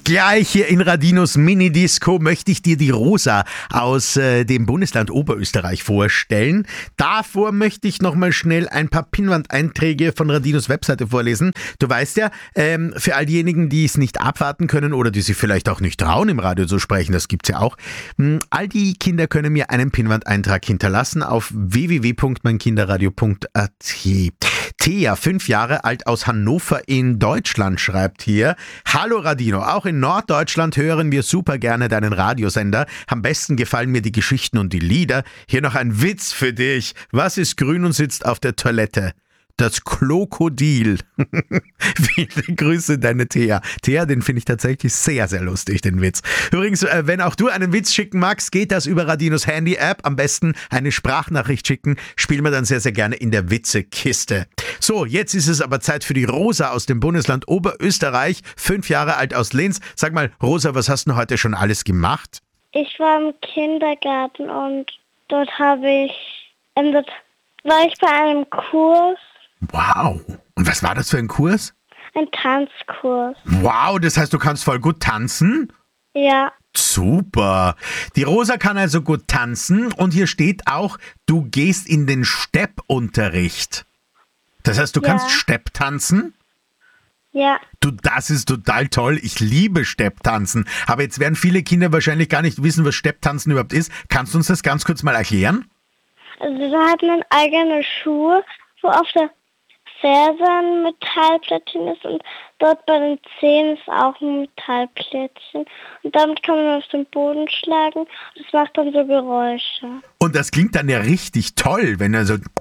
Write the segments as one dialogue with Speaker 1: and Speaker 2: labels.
Speaker 1: Gleich hier in Radinos Mini-Disco möchte ich dir die Rosa aus dem Bundesland Oberösterreich vorstellen. Davor möchte ich nochmal schnell ein paar Pinnwand-Einträge von Radinos Webseite vorlesen. Du weißt ja, für all diejenigen, die es nicht abwarten können oder die sich vielleicht auch nicht trauen, im Radio zu sprechen, das gibt's ja auch, all die Kinder können mir einen Pinnwand-Eintrag hinterlassen auf www.meinkinderradio.at. Thea, 5 Jahre alt aus Hannover in Deutschland, schreibt hier: Hallo Radino, auch in Norddeutschland hören wir super gerne deinen Radiosender. Am besten gefallen mir die Geschichten und die Lieder. Hier noch ein Witz für dich. Was ist grün und sitzt auf der Toilette? Das Krokodil. Viele Grüße, deine Thea. Thea, den finde ich tatsächlich sehr, sehr lustig, den Witz. Übrigens, wenn auch du einen Witz schicken magst, geht das über Radinos Handy-App. Am besten eine Sprachnachricht schicken. Spielen wir dann sehr, sehr gerne in der Witzekiste. So, jetzt ist es aber Zeit für die Rosa aus dem Bundesland Oberösterreich, 5 Jahre alt aus Linz. Sag mal, Rosa, was hast du heute schon alles gemacht?
Speaker 2: Ich war im Kindergarten und dort war ich bei einem Kurs.
Speaker 1: Wow. Und was war das für ein Kurs?
Speaker 2: Ein Tanzkurs.
Speaker 1: Wow, das heißt, du kannst voll gut tanzen?
Speaker 2: Ja.
Speaker 1: Super. Die Rosa kann also gut tanzen und hier steht auch, du gehst in den Steppunterricht. Das heißt, du kannst Stepp tanzen?
Speaker 2: Ja.
Speaker 1: Du, das ist total toll. Ich liebe Stepptanzen. Aber jetzt werden viele Kinder wahrscheinlich gar nicht wissen, was Stepptanzen überhaupt ist. Kannst du uns das ganz kurz mal erklären?
Speaker 2: Also wir hatten eine eigene Schuhe, wo auf der Ferse ein Metallplättchen ist und dort bei den Zehen ist auch ein Metallplättchen. Und damit kann man auf den Boden schlagen und das macht dann so Geräusche.
Speaker 1: Und das klingt dann ja richtig toll, wenn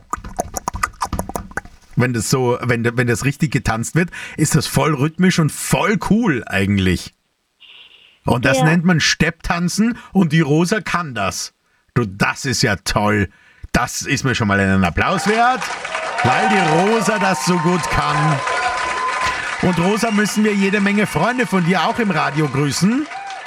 Speaker 1: das richtig getanzt wird, ist das voll rhythmisch und voll cool eigentlich. Und das nennt man Stepptanzen und die Rosa kann das. Du, das ist ja toll. Das ist mir schon mal einen Applaus wert, weil die Rosa das so gut kann. Und Rosa, müssen wir jede Menge Freunde von dir auch im Radio grüßen?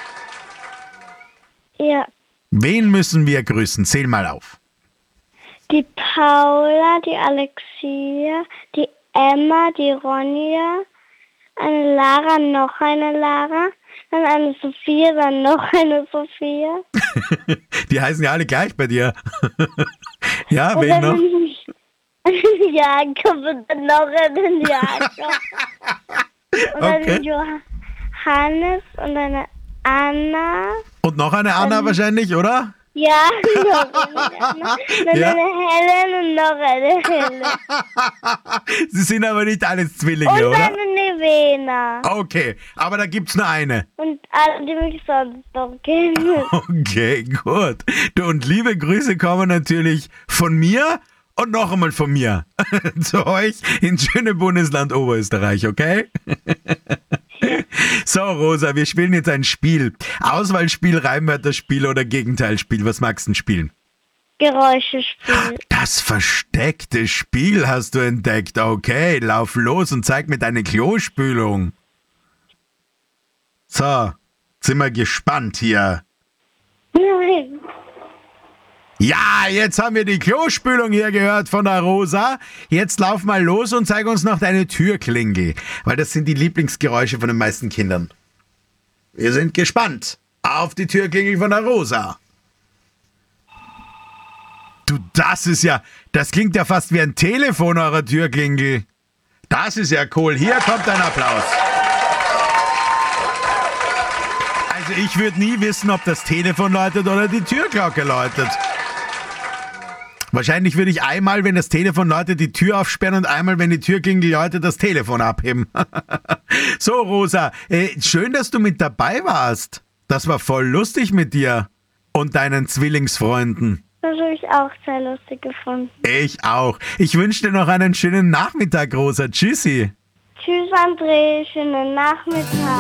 Speaker 2: Ja.
Speaker 1: Wen müssen wir grüßen? Zähl mal auf.
Speaker 2: Die Paula, die Alexia, die Emma, die Ronja, eine Lara, noch eine Lara, dann eine Sophia, dann noch eine Sophia.
Speaker 1: Die heißen ja alle gleich bei dir. Ja,
Speaker 2: und
Speaker 1: wen noch?
Speaker 2: Jakob und dann noch einen Jakob. Und dann Johannes und eine Anna.
Speaker 1: Und noch eine Anna wahrscheinlich, oder?
Speaker 2: Ja, noch eine Anna. Dann eine Helen und noch eine Helen.
Speaker 1: Sie sind aber nicht alles Zwillinge,
Speaker 2: und
Speaker 1: oder?
Speaker 2: Und eine Nevena.
Speaker 1: Okay, aber da gibt's nur eine.
Speaker 2: Und alle, die mich sonst noch kennen.
Speaker 1: Okay, gut. Du, und liebe Grüße kommen natürlich von mir und noch einmal von mir zu euch ins schöne Bundesland Oberösterreich, okay? So, Rosa, wir spielen jetzt ein Spiel. Auswahlspiel, Reimwörterspiel oder Gegenteilspiel. Was magst du denn spielen?
Speaker 2: Geräuschespiel.
Speaker 1: Das versteckte Spiel hast du entdeckt. Okay, lauf los und zeig mir deine Klospülung. So, sind wir gespannt hier.
Speaker 2: Nein.
Speaker 1: Ja, jetzt haben wir die Klospülung hier gehört von der Rosa. Jetzt lauf mal los und zeig uns noch deine Türklingel, weil das sind die Lieblingsgeräusche von den meisten Kindern. Wir sind gespannt auf die Türklingel von der Rosa. Du, das klingt ja fast wie ein Telefon, eurer Türklingel. Das ist ja cool. Hier kommt ein Applaus. Also ich würde nie wissen, ob das Telefon läutet oder die Türglocke läutet. Wahrscheinlich würde ich einmal, wenn das Telefon läutet, die Tür aufsperren und einmal, wenn die Türklingel läutet, das Telefon abheben. So, Rosa, schön, dass du mit dabei warst. Das war voll lustig mit dir und deinen Zwillingsfreunden.
Speaker 2: Das habe ich auch sehr lustig gefunden.
Speaker 1: Ich auch. Ich wünsche dir noch einen schönen Nachmittag, Rosa. Tschüssi.
Speaker 2: Tschüss, André. Schönen Nachmittag.